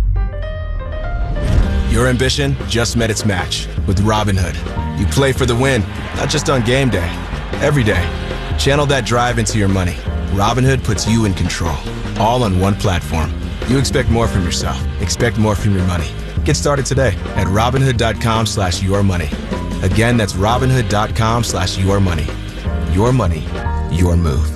Your ambition just met its match with Robinhood. You play for the win, not just on game day, every day. Channel that drive into your money. Robinhood puts you in control, all on one platform. You expect more from yourself. Expect more from your money. Get started today at Robinhood.com/yourmoney. Again, that's Robinhood.com/yourmoney. Your money, your move.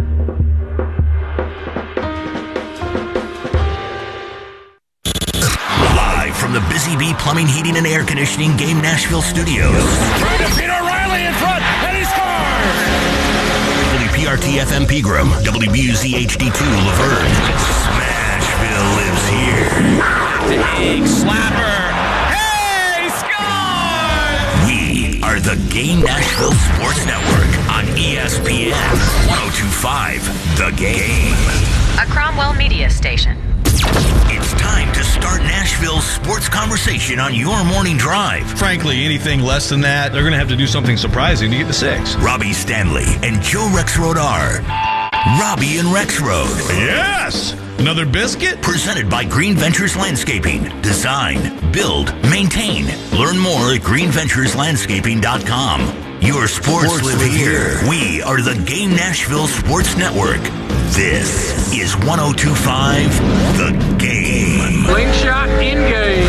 From the Busy Bee Plumbing, Heating, and Air Conditioning Game Nashville Studios. Trying to beat O'Reilly in front, and he scores! WPRT FM Pegram, WBUZ HD2 Laverne. Smashville lives here. Big slapper. Hey, scores! We are the Game Nashville Sports Network on ESPN 102.5 The Game. A Cromwell Media station. It's time to start Nashville's sports conversation on your morning drive. Frankly, anything less than that, they're going to have to do something surprising to get the 6. Robbie Stanley and Joe Rexrode are Robbie and Rexrode. Yes! Another biscuit? Presented by Green Ventures Landscaping. Design, build, maintain. Learn more at greenventureslandscaping.com. Your sports live here. We are the Game Nashville Sports Network. This is 102.5 The Game. Slingshot in game.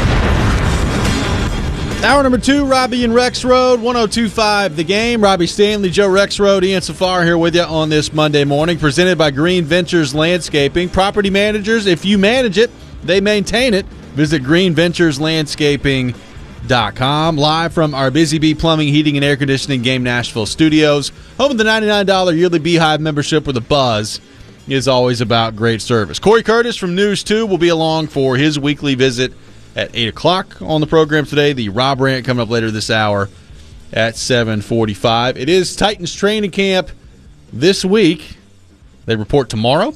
Hour number 2, Robbie and Rexrode, 102.5 The Game. Robbie Stanley, Joe Rexrode, Ian Safar here with you on this Monday morning. Presented by Green Ventures Landscaping. Property managers, if you manage it, they maintain it. Visit greenventureslandscaping.com. Live from our Busy Bee Plumbing, Heating, and Air Conditioning Game Nashville studios. Home of the $99 yearly Beehive membership where the buzz is always about great service. Corey Curtis from News 2 will be along for his weekly visit at 8 o'clock on the program today. The Rob Rant coming up later this hour at 7:45. It is Titans training camp this week. They report tomorrow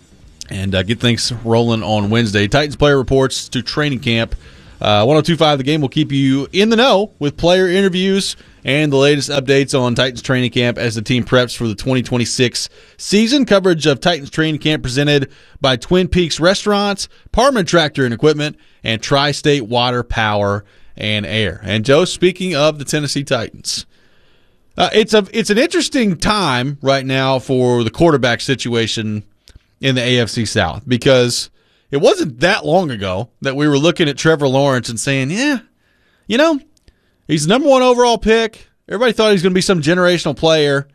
and get things rolling on Wednesday. Titans player reports to training camp. 102.5 The Game will keep you in the know with player interviews and the latest updates on Titans training camp as the team preps for the 2026 season. Coverage of Titans training camp presented by Twin Peaks Restaurants, Parman Tractor and Equipment, and Tri-State Water, Power, and Air. And Joe, speaking of the Tennessee Titans, it's an interesting time right now for the quarterback situation in the AFC South, because it wasn't that long ago that we were looking at Trevor Lawrence and saying, yeah, you know, he's the number 1 overall pick. Everybody thought he was going to be some generational player,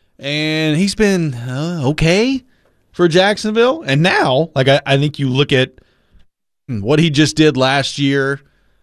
and he's been okay for Jacksonville. And now, like I think you look at what he just did last year,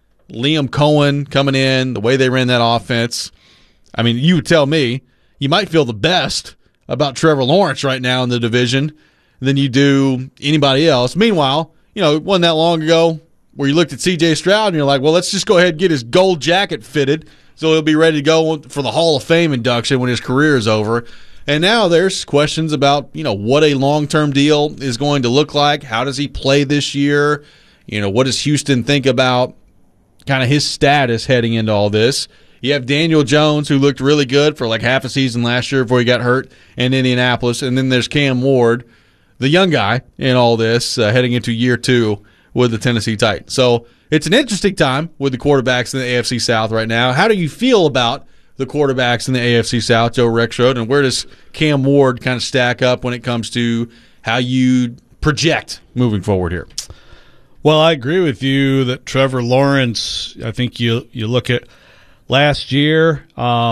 Liam Cohen coming in, the way they ran that offense. I mean, you would tell me you might feel the best about Trevor Lawrence right now in the division than you do anybody else. Meanwhile, you know, it wasn't that long ago where you looked at C.J. Stroud and you're like, well, let's just go ahead and get his gold jacket fitted so he'll be ready to go for the Hall of Fame induction when his career is over. And now there's questions about, you know, what a long-term deal is going to look like. How does he play this year? You know, what does Houston think about kind of his status heading into all this? You have Daniel Jones, who looked really good for like half a season last year before he got hurt in Indianapolis. And then there's Cam Ward, the young guy in all this, heading into year 2 with the Tennessee Titans. So it's an interesting time with the quarterbacks in the AFC South right now. How do you feel about the quarterbacks in the AFC South, Joe Rexrode, and where does Cam Ward kind of stack up when it comes to how you project moving forward here? Well, I agree with you that Trevor Lawrence, I think you look at last year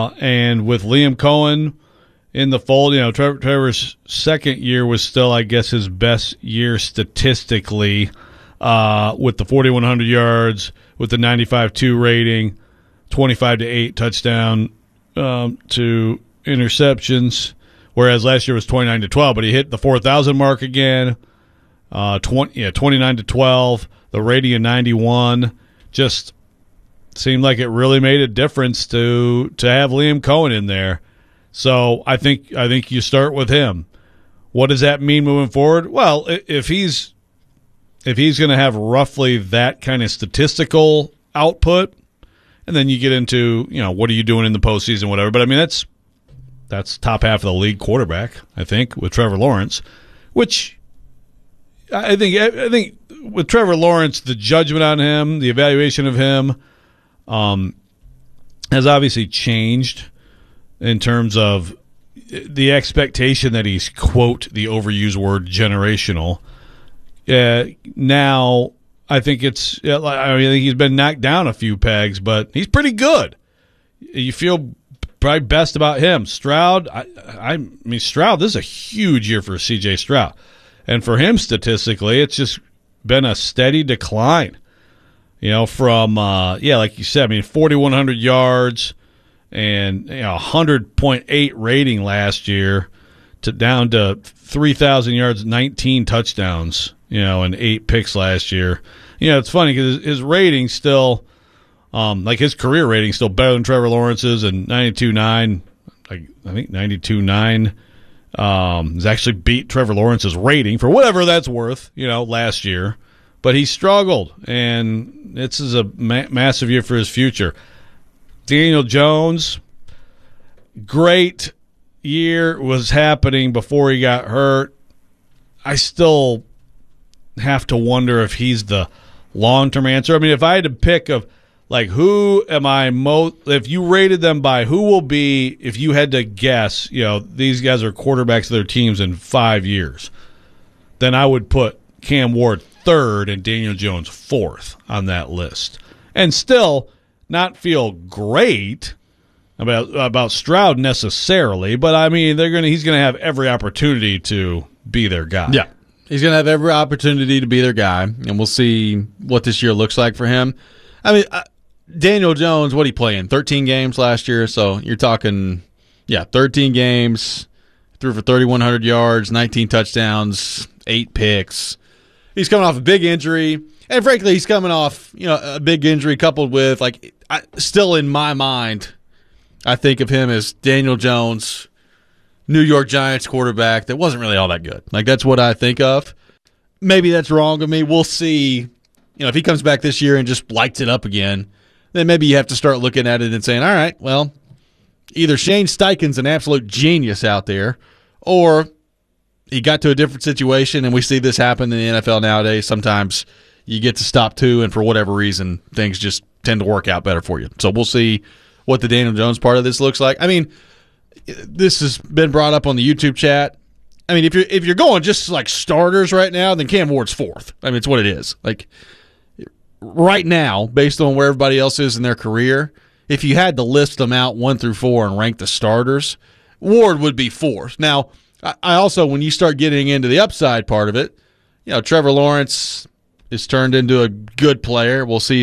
and with Liam Cohen in the fold, you know, Trevor's second year was still, I guess, his best year statistically with the 4,100 yards, with the 95.2 rating, 25-8 touchdown to interceptions, whereas last year was 29-12, but he hit the 4,000 mark again, 29-12, the rating of 91. Just seemed like it really made a difference to have Liam Cohen in there. So I think you start with him. What does that mean moving forward? Well, if he's going to have roughly that kind of statistical output, and then you get into, you know, what are you doing in the postseason, whatever. But I mean, that's top half of the league quarterback, I think, with Trevor Lawrence, which I think with Trevor Lawrence, the judgment on him, the evaluation of him, has obviously changed in terms of the expectation that he's, quote, the overused word, generational. Now, I think I think he's been knocked down a few pegs, but he's pretty good. You feel probably best about him. Stroud, I mean, Stroud, this is a huge year for C.J. Stroud. And for him, statistically, it's just been a steady decline. You know, from, like you said, I mean, 4,100 yards and 100.8 rating last year to down to 3,000 yards, 19 touchdowns, and 8 picks last year. It's funny because his rating still, like his career rating still better than Trevor Lawrence's, and 92.9, I think 92.9 has actually beat Trevor Lawrence's rating for whatever that's worth, last year. But he struggled, and this is a massive year for his future. Daniel Jones, great year was happening before he got hurt. I still have to wonder if he's the long-term answer. I mean, if I had to pick of, like, who am I most – if you rated them by who will be – if you had to guess, these guys are quarterbacks of their teams in 5 years, then I would put Cam Ward third and Daniel Jones fourth on that list. And still not feel great about Stroud necessarily, but I mean he's going to have every opportunity to be their guy. Yeah. He's going to have every opportunity to be their guy, and we'll see what this year looks like for him. I mean, Daniel Jones, what did he play in? 13 games last year, so you're talking, 13 games, threw for 3,100 yards, 19 touchdowns, 8 picks. He's coming off a big injury, and frankly, he's coming off a big injury coupled with, still in my mind, I think of him as Daniel Jones, New York Giants quarterback that wasn't really all that good. That's what I think of. Maybe that's wrong of me. We'll see. If he comes back this year and just lights it up again, then maybe you have to start looking at it and saying, all right, well, either Shane Steichen's an absolute genius out there, or he got to a different situation, and we see this happen in the NFL nowadays. Sometimes you get to stop two, and for whatever reason, things just tend to work out better for you. So we'll see what the Daniel Jones part of this looks like. I mean, this has been brought up on the YouTube chat. I mean, if you're going just like starters right now, then Cam Ward's fourth. I mean, it's what it is. Right now, based on where everybody else is in their career, if you had to list them out 1 through 4 and rank the starters, Ward would be fourth. Now, I also, when you start getting into the upside part of it, Trevor Lawrence is turned into a good player. We'll see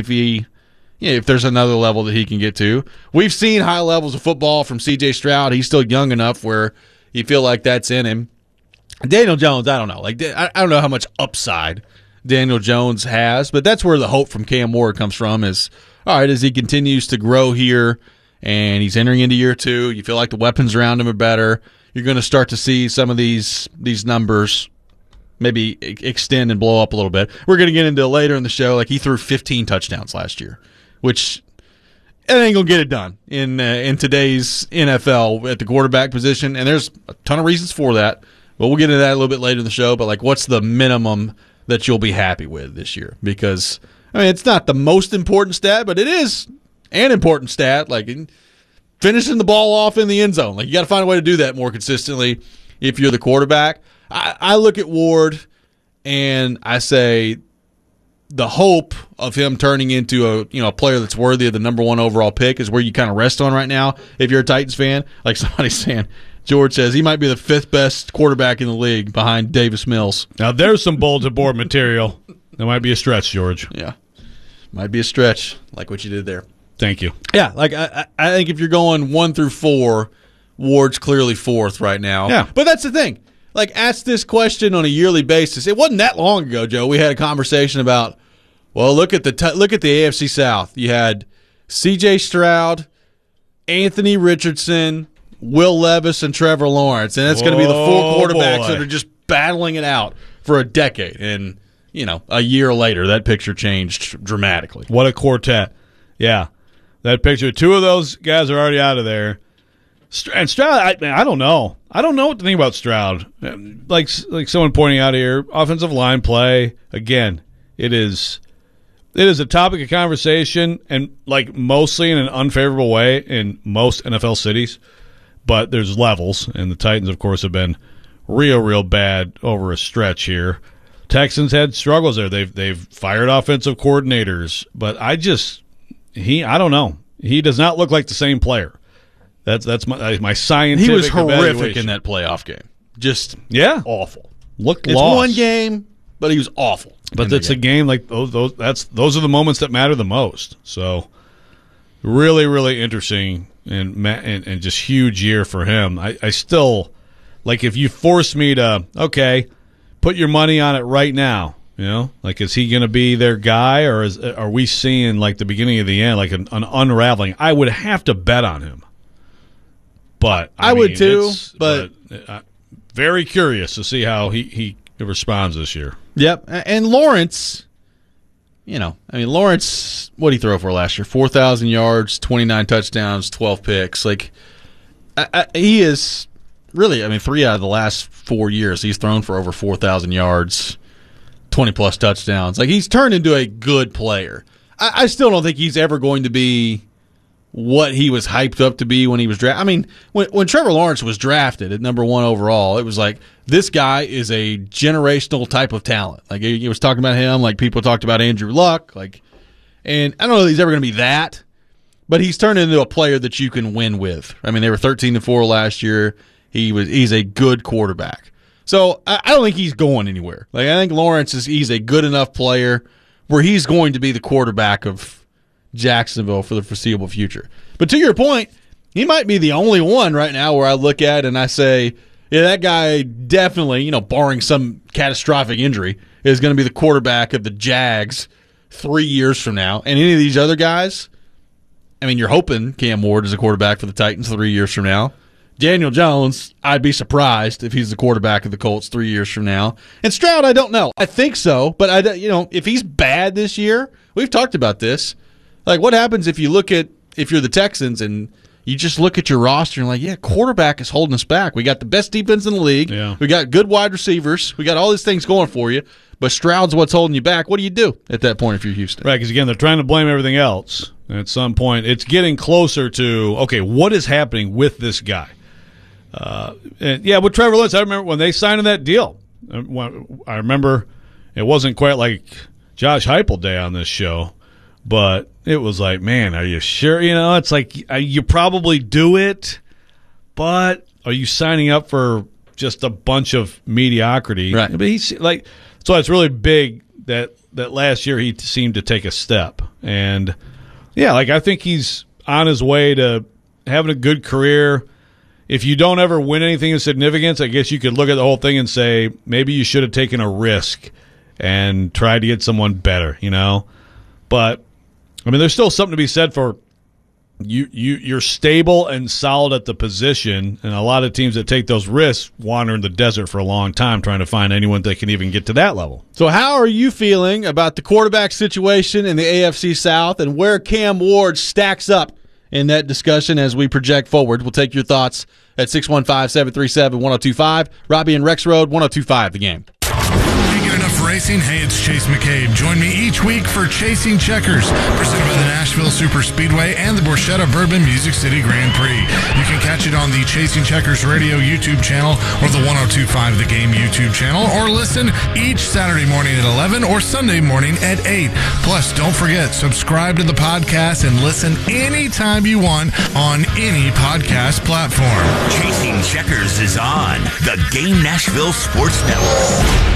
if there's another level that he can get to. We've seen high levels of football from C.J. Stroud. He's still young enough where you feel like that's in him. Daniel Jones, I don't know. I don't know how much upside Daniel Jones has, but that's where the hope from Cam Ward comes from is, all right, as he continues to grow here and he's entering into year 2, you feel like the weapons around him are better. You're going to start to see some of these numbers maybe extend and blow up a little bit. We're going to get into it later in the show. He threw 15 touchdowns last year, which it ain't going to get it done in today's NFL at the quarterback position, and there's a ton of reasons for that. But we'll get into that a little bit later in the show. But what's the minimum that you'll be happy with this year? Because it's not the most important stat, but it is an important stat. Finishing the ball off in the end zone. You got to find a way to do that more consistently if you're the quarterback. I look at Ward and I say the hope of him turning into a player that's worthy of the number 1 overall pick is where you kind of rest on right now. If you're a Titans fan, somebody's saying. George says he might be the 5th best quarterback in the league behind Davis Mills. Now, there's some bulletin board material. That might be a stretch, George. Yeah. Might be a stretch, like what you did there. Thank you. Yeah, I think if you're going 1 through 4, Ward's clearly 4th right now. Yeah. But that's the thing. Ask this question on a yearly basis. It wasn't that long ago, Joe. We had a conversation about, look at the AFC South. You had C.J. Stroud, Anthony Richardson, Will Levis, and Trevor Lawrence, and that's going to be the 4 quarterbacks that are just battling it out for a decade. And, a year later, that picture changed dramatically. What a quartet. Yeah. That picture, 2 of those guys are already out of there. And Stroud, I don't know. I don't know what to think about Stroud. Like someone pointing out here, offensive line play, again, it is a topic of conversation, and mostly in an unfavorable way in most NFL cities. But there's levels, and the Titans, of course, have been real bad over a stretch here. Texans had struggles there. They've fired offensive coordinators, but I don't know. He does not look like the same player. That's my scientific. He was horrific evaluation. in that playoff game. Just awful. Looked it's lost. One game, but he was awful. But it's a game like those. Those are the moments that matter the most. So really interesting. And just huge year for him. I still, if you force me to, put your money on it right now, is he going to be their guy, or are we seeing the beginning of the end, an unraveling? I would have to bet on him. But I would too, but very curious to see how he responds this year. Yep. And Lawrence, Lawrence, what did he throw for last year? 4,000 yards, 29 touchdowns, 12 picks. He is really, 3 out of the last 4 years, he's thrown for over 4,000 yards, 20-plus touchdowns. He's turned into a good player. I still don't think he's ever going to be what he was hyped up to be when he was drafted. When Trevor Lawrence was drafted at number 1 overall, it was this guy is a generational type of talent. He was talking about him people talked about Andrew Luck. And I don't know if he's ever going to be that, but he's turned into a player that you can win with. They were 13-4 last year. He's a good quarterback. So I don't think he's going anywhere. Like, I think Lawrence he's a good enough player where he's going to be the quarterback of Jacksonville for the foreseeable future. But to your point, he might be the only one right now where I look at and I say, yeah, that guy definitely, barring some catastrophic injury, is going to be the quarterback of the Jags 3 years from now. And any of these other guys, I mean, you're hoping Cam Ward is a quarterback for the Titans 3 years from now. Daniel Jones, I'd be surprised if he's the quarterback of the Colts 3 years from now. And Stroud, I don't know. I think so, but if he's bad this year, we've talked about this. Like, what happens if you're the Texans and you just look at your roster and yeah, quarterback is holding us back. We got the best defense in the league. Yeah. We got good wide receivers. We got all these things going for you, but Stroud's what's holding you back. What do you do at that point if you're Houston? Right, because again, they're trying to blame everything else. And at some point, it's getting closer to, okay, what is happening with this guy? With Trevor Lawrence, I remember when they signed that deal. I remember it wasn't quite like Josh Heupel Day on this show, but it was like, man, are you sure? It's like you probably do it, but are you signing up for just a bunch of mediocrity? Right. But so it's really big that last year he seemed to take a step, and I think he's on his way to having a good career. If you don't ever win anything of significance, I guess you could look at the whole thing and say maybe you should have taken a risk and tried to get someone better, But I mean, there's still something to be said for you're stable and solid at the position, and a lot of teams that take those risks wander in the desert for a long time trying to find anyone that can even get to that level. So how are you feeling about the quarterback situation in the AFC South and where Cam Ward stacks up in that discussion as we project forward? We'll take your thoughts at 615-737-1025. Robbie and Rex Road, 1025 The Game. Racing. Hey, it's Chase McCabe. Join me each week for Chasing Checkers, presented by the Nashville Super Speedway and the Borchetta Bourbon Music City Grand Prix. You can catch it on the Chasing Checkers radio YouTube channel or the 1025 The Game YouTube channel, or listen each Saturday morning at 11 or Sunday morning at 8. Plus, don't forget, subscribe to the podcast and listen anytime you want on any podcast platform. Chasing Checkers is on the Game Nashville Sports Network.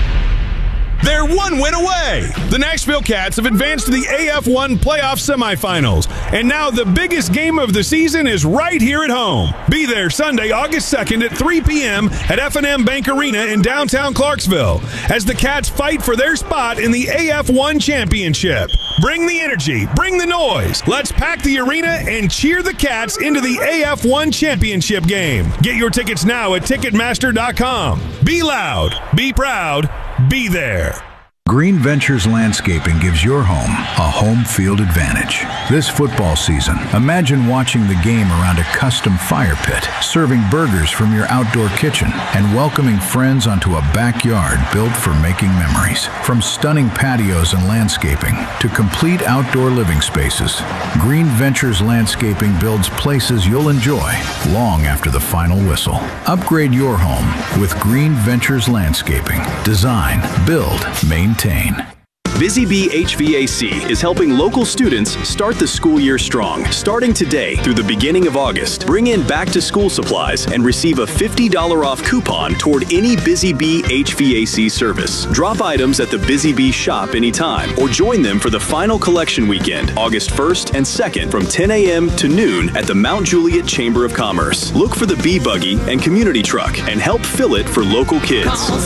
They're one win away. The Nashville Cats have advanced to the AF1 playoff semifinals. And now the biggest game of the season is right here at home. Be there Sunday, August 2nd at 3 p.m. at F&M Bank Arena in downtown Clarksville as the Cats fight for their spot in the AF1 championship. Bring the energy, bring the noise. Let's pack the arena and cheer the Cats into the AF1 championship game. Get your tickets now at Ticketmaster.com. Be loud, be proud, be there. Green Ventures Landscaping gives your home a home field advantage. This football season, imagine watching the game around a custom fire pit, serving burgers from your outdoor kitchen, and welcoming friends onto a backyard built for making memories. From stunning patios and landscaping to complete outdoor living spaces, Green Ventures Landscaping builds places you'll enjoy long after the final whistle. Upgrade your home with Green Ventures Landscaping. Design, build, maintain. Busy Bee HVAC is helping local students start the school year strong. Starting today through the beginning of August, bring in back-to-school supplies and receive a $50 off coupon toward any Busy Bee HVAC service. Drop items at the Busy Bee shop anytime or join them for the final collection weekend, August 1st and 2nd from 10 a.m. to noon at the Mount Juliet Chamber of Commerce. Look for the Bee Buggy and community truck and help fill it for local kids. Call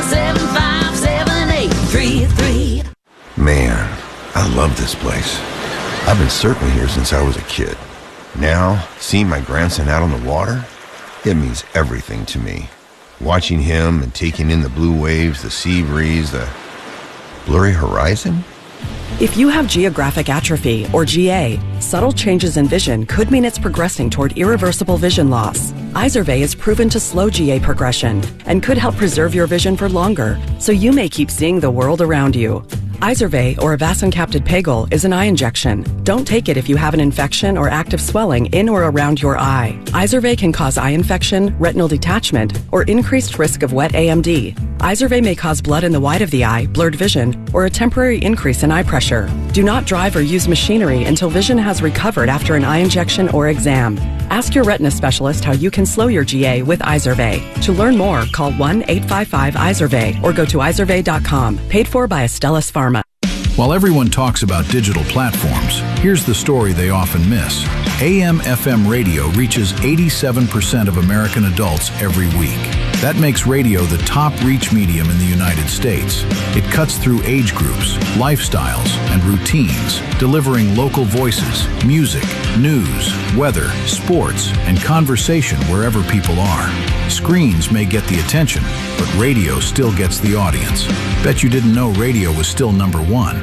775-7833. Man, I love this place. I've been surfing here since I was a kid. Now, seeing my grandson out on the water, it means everything to me. Watching him and taking in the blue waves, the sea breeze, the blurry horizon. If you have geographic atrophy, or GA, subtle changes in vision could mean it's progressing toward irreversible vision loss. Izervay is proven to slow GA progression and could help preserve your vision for longer, so you may keep seeing the world around you. Izervay, or avacincaptad pegol, is an eye injection. Don't take it if you have an infection or active swelling in or around your eye. Izervay can cause eye infection, retinal detachment, or increased risk of wet AMD. Izervay may cause blood in the white of the eye, blurred vision, or a temporary increase in eye pressure. Do not drive or use machinery until vision has recovered after an eye injection or exam. Ask your retina specialist how you can slow your GA with Izervay. To learn more, call 1-855-IZERVAY or go to izervay.com. Paid for by Astellas Pharma. While everyone talks about digital platforms, here's the story they often miss. AM/FM radio reaches 87% of American adults every week. That makes radio the top reach medium in the United States. It cuts through age groups, lifestyles, and routines, delivering local voices, music, news, weather, sports, and conversation wherever people are. Screens may get the attention, but radio still gets the audience. Bet you didn't know radio was still number one.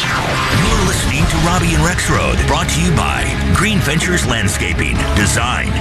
You're listening to Robbie and Rex Road, brought to you by Green Ventures Landscaping. Design,